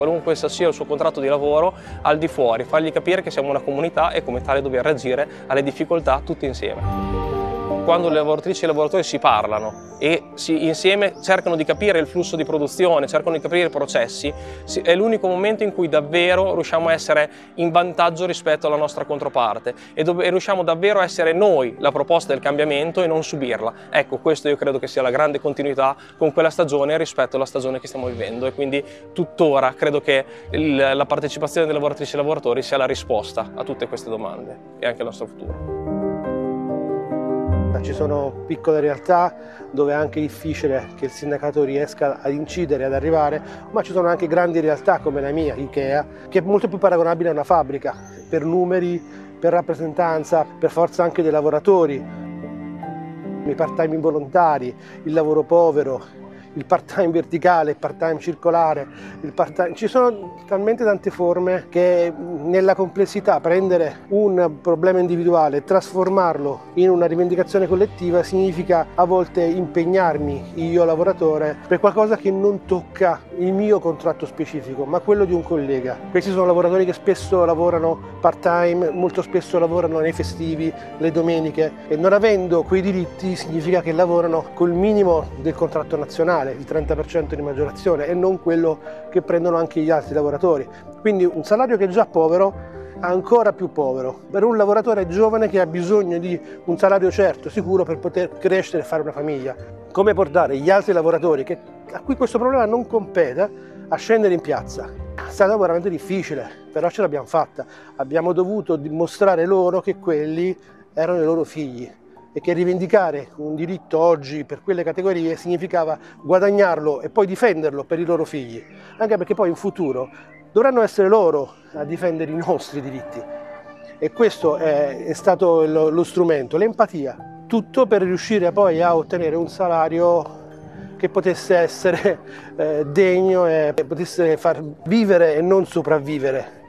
Qualunque esso sia il suo contratto di lavoro, al di fuori, fargli capire che siamo una comunità e come tale dobbiamo reagire alle difficoltà tutti insieme. Quando le lavoratrici e i lavoratori si parlano e insieme cercano di capire il flusso di produzione, cercano di capire i processi, è l'unico momento in cui davvero riusciamo a essere in vantaggio rispetto alla nostra controparte e riusciamo davvero a essere noi la proposta del cambiamento e non subirla. Ecco, questo io credo che sia la grande continuità con quella stagione rispetto alla stagione che stiamo vivendo e quindi tuttora credo che la partecipazione delle lavoratrici e lavoratori sia la risposta a tutte queste domande e anche al nostro futuro. Ci sono piccole realtà dove è anche difficile che il sindacato riesca ad incidere, ad arrivare, ma ci sono anche grandi realtà come la mia, Ikea, che è molto più paragonabile a una fabbrica, per numeri, per rappresentanza, per forza anche dei lavoratori, i part-time involontari, il lavoro povero, il part-time verticale, il part-time circolare, ci sono talmente tante forme che nella complessità prendere un problema individuale e trasformarlo in una rivendicazione collettiva significa a volte impegnarmi io lavoratore per qualcosa che non tocca il mio contratto specifico ma quello di un collega. Questi sono lavoratori che spesso lavorano part-time, molto spesso lavorano nei festivi, le domeniche e non avendo quei diritti significa che lavorano col minimo del contratto nazionale, il 30% di maggiorazione e non quello che prendono anche gli altri lavoratori. Quindi un salario che è già povero, ancora più povero, per un lavoratore giovane che ha bisogno di un salario certo, sicuro per poter crescere e fare una famiglia. Come portare gli altri lavoratori a cui questo problema non compete a scendere in piazza? È stato veramente difficile, però ce l'abbiamo fatta. Abbiamo dovuto dimostrare loro che quelli erano i loro figli e che rivendicare un diritto oggi per quelle categorie significava guadagnarlo e poi difenderlo per i loro figli, anche perché poi in futuro dovranno essere loro a difendere i nostri diritti e questo è stato lo strumento, l'empatia, tutto per riuscire poi a ottenere un salario che potesse essere degno e potesse far vivere e non sopravvivere